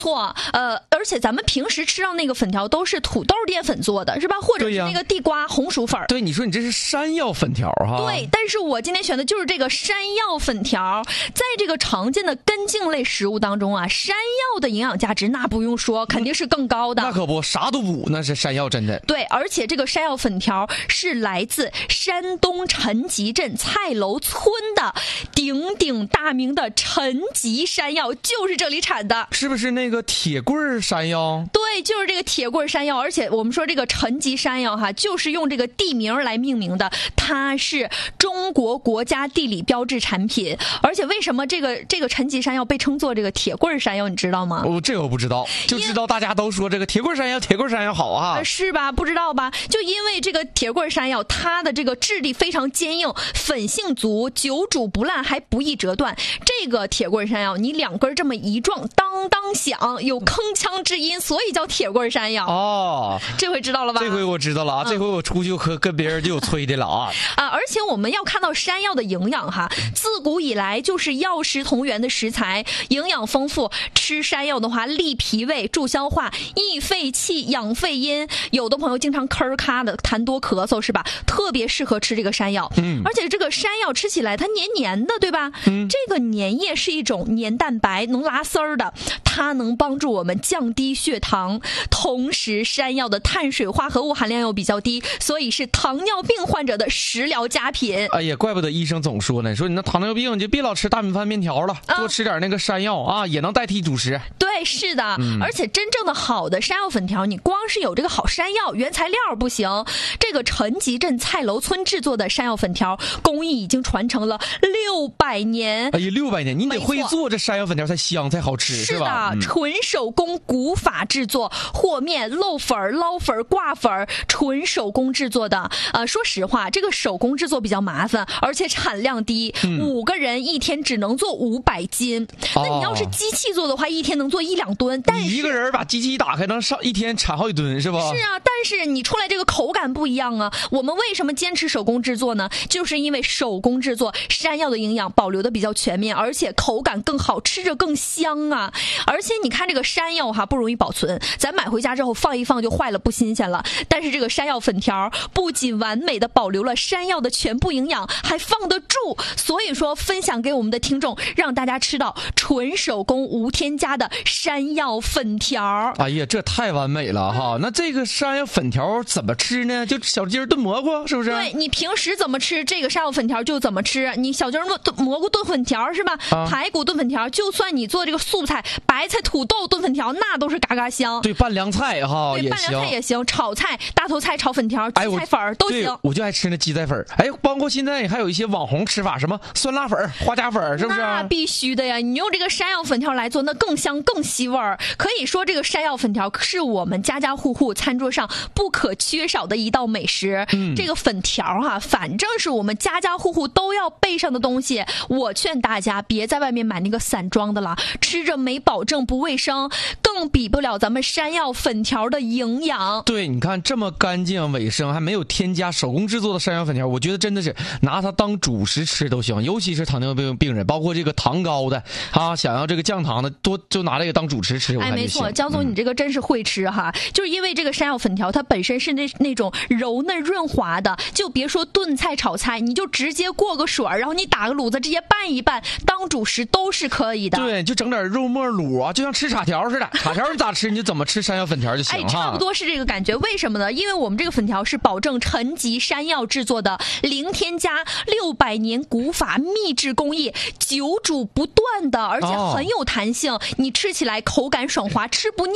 错，而且咱们平时吃到那个粉条都是土豆淀粉做的，是吧？或者是那个地瓜红薯粉。 对，你说你这是山药粉条哈。 对，但是我今天选的就是这个山药粉条。在这个常见的根茎类食物当中啊，山药的营养价值那不用说，肯定是更高的。 那可不，啥都补，那是山药真的。 对，而且这个山药粉条是来自山东陈集镇蔡楼村的鼎鼎大名的陈集山药，就是这里产的。 是不是那个铁棍山药？ 对，就是这个铁棍山药。而且我们说这个陈集山药哈，就是用这个地名来命名的，它是中国国家地理标志产品。而且为什么这个陈集山药被称作这个铁棍山药，你知道吗？ 这个我不知道，就知道大家都说这个铁棍山药好啊， 是吧？不知道吧？就因为这个铁棍山药，它的这个质地非常坚硬，粉性足，久煮不烂，还不易折断。这个铁棍山药，你两根这么一撞，当当响，有铿锵之音，所以叫铁棍山药。 哦， 这回知道了吧？ 这回我知道了啊！这回我出去跟别人就有吹的了啊！ 而且我们要看到山药的营养哈，自古以来就是药食同源的食材，营养丰富。吃山药的话，利脾胃、助消化、益肺气、养肺阴。有的朋友经常咳咔的痰多咳嗽是吧？特别适合吃这个山药。而且这个山药吃起来它黏黏的，对吧？这个粘液是一种黏蛋白，能拉丝儿的，它能帮助我们降低血糖。同时，山药的碳水化合物含量又比较低，所以是糖尿病患者的食疗佳品。 哎呀，怪不得医生总说呢，说你那糖尿病你就别老吃大米饭面条了，多吃点那个山药啊，也能代替主食。 对，是的。而且真正的好的山药粉条，你光是有这个好山药原材料不行。这个陈集镇蔡楼村制作的山药粉条工艺已经传承了600年。 哎呀，600年，你得会做这山药粉条才香才好吃， 是吧？ 纯手工古法制作，和面、漏粉、捞粉、挂粉，纯手工制作的。说实话，这个手工制作比较麻烦，而且产量低，5个人一天只能做500斤。那你要是机器做的话，一天能做1-2吨。但是你一个人把机器一打开，能上一天产好几吨，是吧？ 是啊，但是你出来这个口感不一样啊。我们为什么坚持手工制作呢？就是因为手工制作山药的营养保留的比较全面，而且口感更好，吃着更香啊。而且你看这个山药哈，不容易保存，咱买回家之后放一放就坏了，不新鲜了。但是这个山药粉条不仅完美的保留了山药的全部营养，还放得住。所以说分享给我们的听众，让大家吃到纯手工无添加的山药粉条。 哎呀，这太完美了哈！那这个山药粉条怎么吃呢？就小鸡儿炖蘑菇，是不是？ 对，你平时怎么吃这个山药粉条就怎么吃。你小鸡儿蘑菇炖粉条是吧？排骨炖粉条，就算你做这个素菜白菜土豆炖粉条，那都是嘎嘎香。 对，拌凉菜哈也行， 拌凉菜也行，炒菜大头菜炒粉条、鸡菜粉都行。 我就爱吃那鸡菜粉。哎，包括现在还有一些网红吃法，什么酸辣粉、花甲粉，是不是？ 那必须的呀！你用这个山药粉条来做，那更香更吸味儿。可以说，这个山药粉条是我们家家户户餐桌上不可缺少的一道美食。这个粉条哈，反正是我们家家户户都要备上的东西。我劝大家别在外面买那个散装的了，吃着没保证，不卫生，更比不了咱们山药粉条的营养。 对，你看这么干净卫生，还没有添加手工制作的山药粉条，我觉得真的是拿它当主食吃都行，尤其是糖尿病人，包括这个糖高的啊，想要这个降糖的，多就拿这个当主食吃。 哎，没错，江总，你这个真是会吃哈！就是因为这个山药粉条，它本身是那种柔嫩润滑的，就别说炖菜炒菜，你就直接过个水，然后你打个卤子，直接拌一拌，当主食都是可以的。 对，就整点肉末卤啊，就像吃叉条似的，叉条你咋吃你就怎么吃山药粉条就行哈。 哎，差不多是这个感觉。为什么呢？因为我们这个粉条是保证陈集山药制作的，零添加，600年古法秘制工艺，久煮不断的，而且很有弹性，你吃起来口感爽滑，吃不腻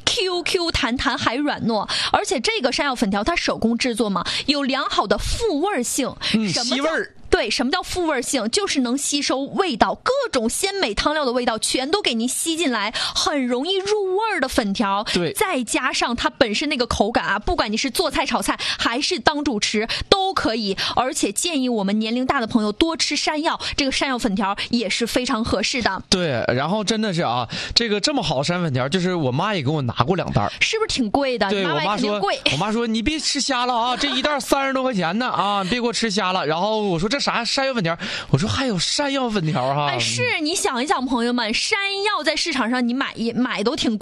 ，QQ 弹弹还软糯。而且这个山药粉条它手工制作嘛，有良好的复味性， 吸味儿。 对，什么叫复味性？就是能吸收味道，各种鲜美汤料的味道全都给您吸进来，很容易入味的粉条。 对， 再加上它本身那个口感啊，不管你是做菜炒菜还是当主食都可以。而且建议我们年龄大的朋友多吃山药，这个山药粉条也是非常合适的。 对，然后真的是啊，这个这么好的山粉条，就是我妈也给我拿过2袋， 是不是挺贵的？ 对，我妈说你别吃瞎了啊，这一袋30多块钱呢啊，别给我吃瞎了。然后我说这啥山药粉条？我说还有山药粉条哈。 哎，是你想一想，朋友们，山药在市场上你买都挺贵。